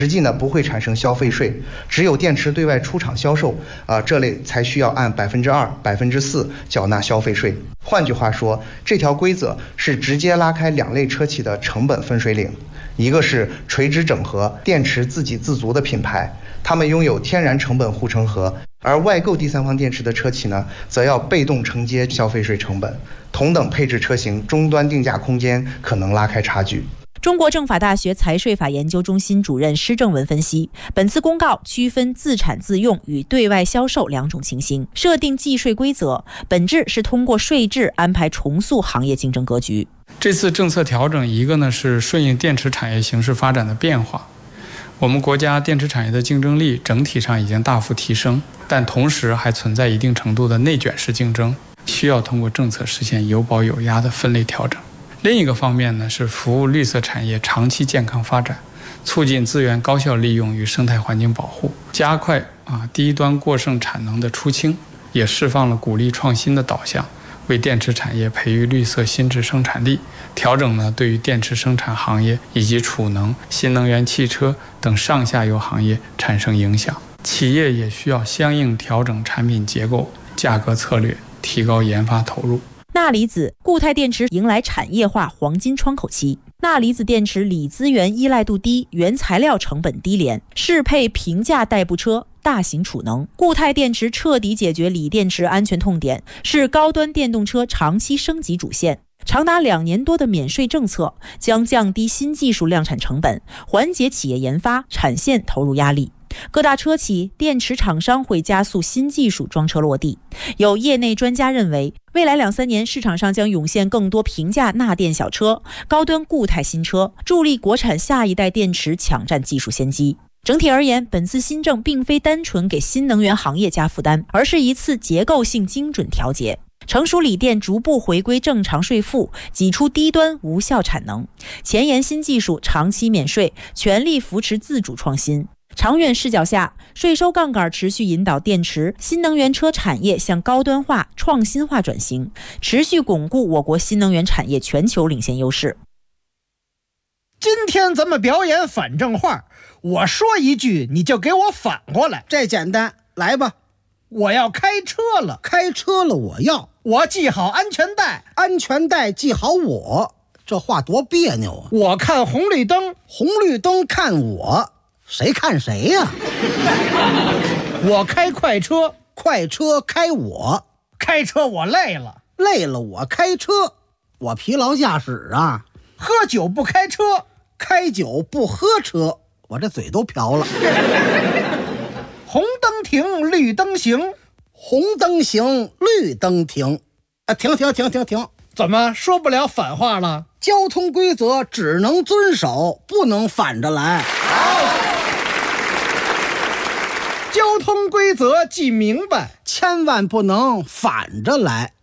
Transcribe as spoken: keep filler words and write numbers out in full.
实际呢不会产生消费税，只有电池对外出厂销售啊、呃、这类才需要按百分之二、百分之四缴纳消费税。换句话说，这条规则是直接拉开两类车企的成本分水岭，一个是垂直整合、电池自给自足的品牌，他们拥有天然成本护城河，而外购第三方电池的车企呢，则要被动承接消费税成本。同等配置车型终端定价空间可能拉开差距。 中国政法大学财税法研究中心主任施正文分析，本次公告区分自产自用与对外销售两种情形，设定计税规则，本质是通过税制安排重塑行业竞争格局。 这次政策调整，一个呢是顺应电池产业形势发展的变化，我们国家电池产业的竞争力整体上已经大幅提升，但同时还存在一定程度的内卷式竞争，需要通过政策实现有保有压的分类调整。另一个方面呢，是服务绿色产业长期健康发展，促进资源高效利用与生态环境保护，加快啊低端过剩产能的出清，也释放了鼓励创新的导向，为电池产业培育绿色新质生产力。调整呢，对于电池生产行业以及储能、新能源汽车等上下游行业产生影响，企业也需要相应调整产品结构、价格策略，提高研发投入。 钠离子固态电池迎来产业化黄金窗口期。钠离子电池锂资源依赖度低，原材料成本低廉，适配平价代步车、大型储能。固态电池彻底解决锂电池安全痛点，是高端电动车长期升级主线。长达两年多的免税政策将降低新技术量产成本，缓解企业研发、产线投入压力。各大车企、电池厂商会加速新技术装车落地。有业内专家认为，未来两三年市场上将涌现更多平价钠电小车、高端固态新车，助力国产下一代电池抢占技术先机。整体而言，本次新政并非单纯给新能源行业加负担，而是一次结构性精准调节。成熟锂电逐步回归正常税负，挤出低端无效产能，前沿新技术长期免税，全力扶持自主创新。长远视角下，税收杠杆持续引导电池、新能源车产业向高端化、创新化转型，持续巩固我国新能源产业全球领先优势。 今天咱们表演反正话，我说一句你就给我反过来。 这简单，来吧。 我要开车了， 开车了我要， 我系好安全带， 安全带系好我。这话多别扭啊！ 我看红绿灯， 红绿灯看我，谁看谁呀、啊？ 我开快车， 快车开我， 开车我累了， 累了我开车，我疲劳驾驶啊。 喝酒不开车， 开酒不喝车，我这嘴都瓢了。 红灯停，绿灯行， 红灯行，绿灯停。啊，停停停停停！ 怎么说不了反话了？ 交通规则只能遵守，不能反着来。 好，交通规则记明白， 千万不能反着来。